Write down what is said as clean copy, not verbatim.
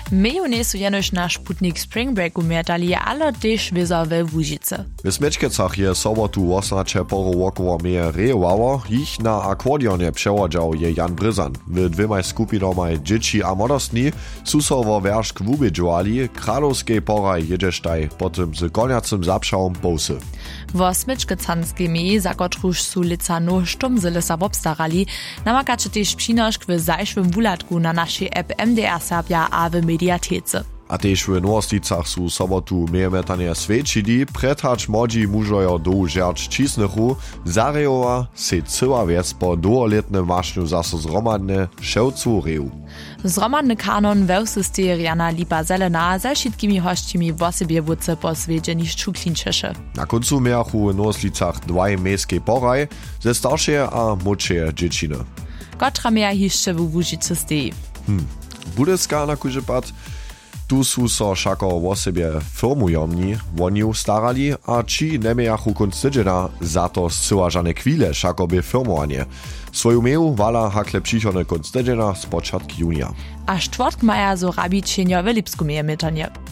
Meju nie su jenož na Sputnik Spring Break umietali, ale tež wezowe w Łužice. W Smečkecach je sobotu 18 porowokowo meje rejowało, ich na akordionie przełodział je Jan Bryzan. W dwiema skupinoma dzieci a młodostni su so wo werszk wubědžovali, kradowskiej poraj jedziesztaj potem z koniacym zapszałom bousy. Wo Smečkecanskimi zakotruž su lica noštom z lesa obstarali, namakače tež přinošk w zajšwym wulatku na naszej app MDR Serbia a w mediatece. A tež w Nowosticach su sobotu mejemetanie svečili, prethać młodzi mužojo do žerč čisnychu, zarejowa se cyła wiec po długoletnym mašňu zaso zromadne ševcu reju. Zromadny kanon wełsysty Jana Lipa Zelena ze všetkimi hościmi w osobie wódce poswiedzieni szczuklinčeše. Na końcu miachu w Nowosticach dwaj miejskie poraj, ze starsze a młodsze dzieciny. Kotra mea hišće w Łužice steji. Budeska na kužepad, tu su so šako o sebe firmujomni, woniu starali, a či nemejachu kunc tydziena za to zcyła žane chwile šako by firmovanie. Svoju meju vala hakle přichodne kunc tydziena z początku junia. A štvrtk maja so rabičenjo w Lipsku meje mytanie.